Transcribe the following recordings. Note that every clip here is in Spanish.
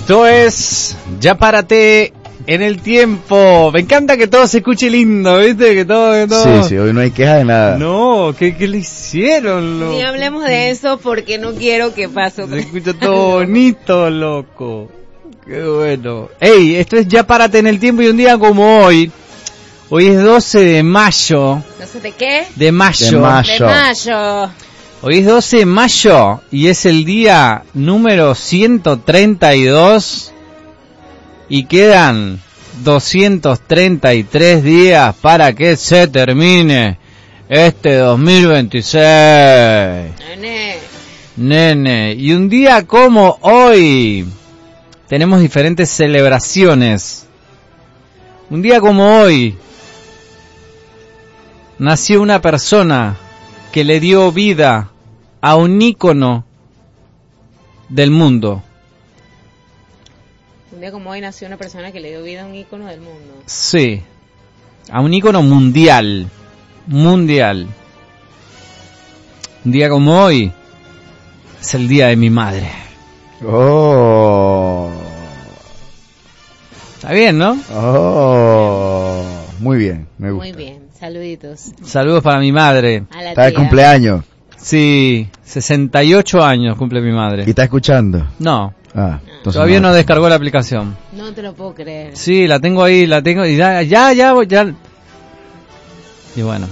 Esto es Ya Párate en el Tiempo. Me encanta que todo se escuche lindo, ¿viste? Que todo... Sí, hoy no hay queja de nada. No, ¿qué le hicieron, loco? Ni hablemos de eso porque no quiero que pase. Se escucha todo bonito, loco. Qué bueno. Ey, esto es Ya Párate en el Tiempo y un día como hoy. Hoy es 12 de mayo. ¿12 de qué? De mayo. De mayo. De mayo. Hoy es 12 de mayo y es el día número 132 y quedan 233 días para que se termine este 2026. Nene, y un día como hoy tenemos diferentes celebraciones. Un día como hoy nació una persona que le dio vida a un ícono del mundo. Un día como hoy nació una persona que le dio vida a un ícono del mundo. Sí, a un ícono mundial. Mundial. Un día como hoy es el día de mi madre. Oh. Está bien, ¿no? Oh. Muy bien, me gusta. Muy bien, saluditos. Saludos para mi madre. A la Está de tía. cumpleaños. Sí, 68 años cumple mi madre. ¿Y está escuchando? No, Entonces todavía no descargó la aplicación. No te lo puedo creer. Sí, la tengo ahí, y ya. Y bueno.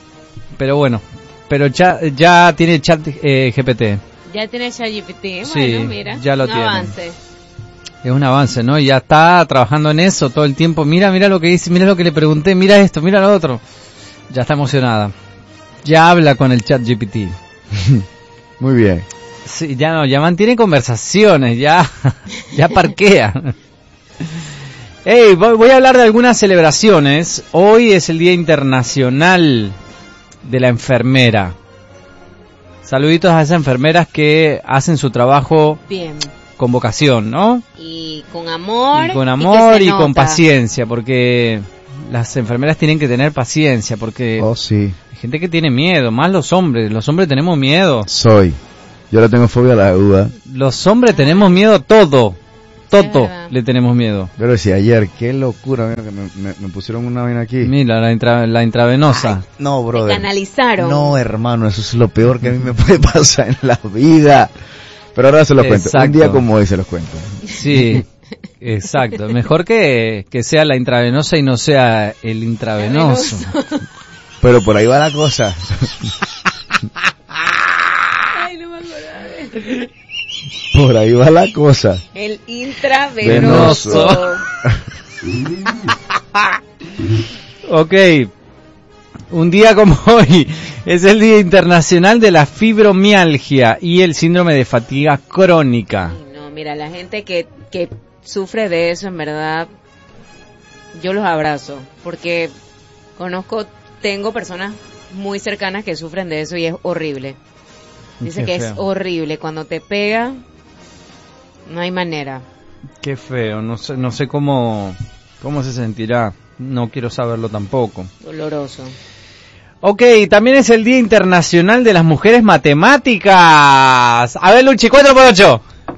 Pero ya tiene chat GPT. Ya tiene ChatGPT. Bueno, Sí, mira, ya lo un tiene. avance. Es un avance, ¿no? Y ya está trabajando en eso todo el tiempo. Mira lo que dice, mira lo que le pregunté, mira esto, mira lo otro. Ya está emocionada. Ya habla con el chat GPT. Muy bien. Sí, ya mantiene conversaciones, ya parquea. Hey, voy a hablar de algunas celebraciones. Hoy es el Día Internacional de la Enfermera. Saluditos a esas enfermeras que hacen su trabajo Bien. con vocación, ¿no? Y con amor. Y con amor que se y con nota. paciencia, porque las enfermeras tienen que tener paciencia, porque Oh, sí. hay gente que tiene miedo, más los hombres tenemos miedo. Yo le tengo fobia a la duda. Los hombres tenemos miedo a todo verdad. le tenemos miedo. Pero si ayer, qué locura, mira que me pusieron una vaina aquí. Mira, la intravenosa. Ay, no, Te brother. canalizaron. No, hermano, eso es lo peor que a mí me puede pasar en la vida. Pero ahora se los cuento. Exacto. Un día como hoy se los cuento. Sí, exacto. Mejor que sea la intravenosa y no sea el intravenoso. Pero por ahí va la cosa. Ay, no me acordaba de eso. Por ahí va la cosa. El intravenoso. Ok, un día como hoy es el Día Internacional de la Fibromialgia y el síndrome de fatiga crónica. Ay, no, mira, la gente que sufre de eso, en verdad, yo los abrazo, porque tengo personas muy cercanas que sufren de eso y es horrible. Dice Qué que feo. es horrible, cuando te pega, no hay manera. Qué feo, no sé cómo se sentirá, no quiero saberlo tampoco. Doloroso. Ok, también es el Día Internacional de las Mujeres Matemáticas. A ver, Luchi, 4x8.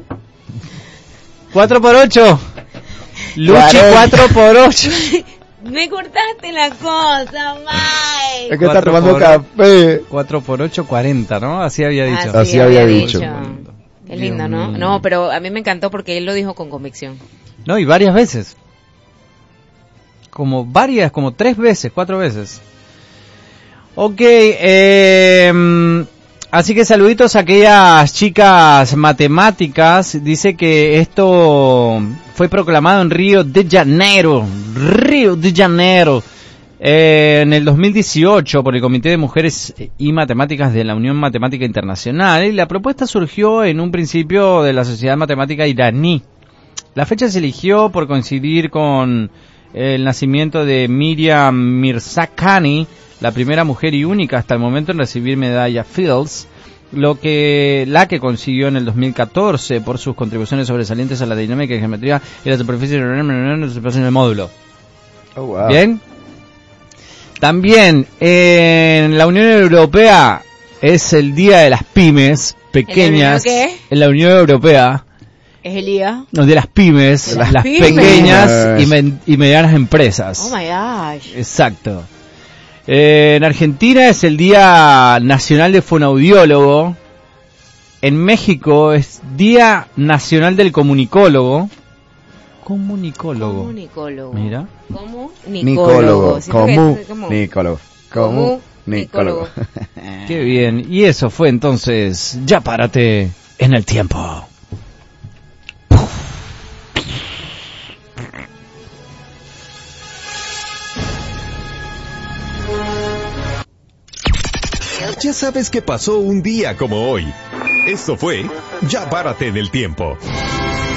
4x8. Luchi, 4x8. Me cortaste la cosa, Mike. Es que está tomando 4x8. café. 4x8, 40, ¿no? Así había dicho. Así había dicho. Qué lindo, Dios ¿no? mío. No, pero a mí me encantó porque él lo dijo con convicción. No, y varias veces. Como 3 veces, 4 veces. Ok, así que saluditos a aquellas chicas matemáticas. Dice que esto fue proclamado en Río de Janeiro. En el 2018 por el Comité de Mujeres y Matemáticas de la Unión Matemática Internacional, y la propuesta surgió en un principio de la Sociedad Matemática Iraní. La fecha se eligió por coincidir con el nacimiento de Miriam Mirzakhani, la primera mujer y única hasta el momento en recibir medalla Fields, la que consiguió en el 2014 por sus contribuciones sobresalientes a la dinámica y geometría y la superficie del módulo. Oh, wow. Bien. También en la Unión Europea es el Día de las Pymes pequeñas. ¿En la Unión qué? En la Unión Europea Es el día. No, de las pymes, De las las pymes. pequeñas y medianas empresas. Oh my gosh. Exacto. En Argentina es el Día Nacional de Fonoaudiólogo. En México es Día Nacional del Comunicólogo. Comunicólogo. Comunicólogo. Mira. Nicólogo. Siento que es como- Comunicólogo. Comunicólogo. Qué bien. Y eso fue entonces Ya Párate en el Tiempo. Ya sabes que pasó un día como hoy. Esto fue Ya Párate en el Tiempo.